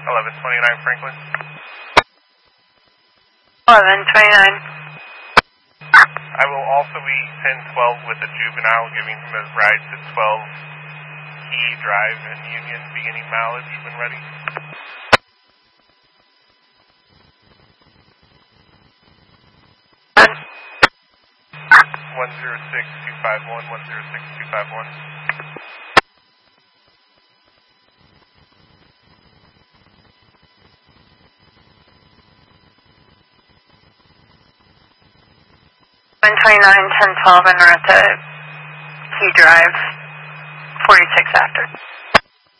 1129 Franklin. 1129. I will also be 1012 with a juvenile, giving him a ride to 12E Drive in Union, beginning mileage when ready. 106251, 106251. $129, 1012, and we're at the Key Drive, 46 after.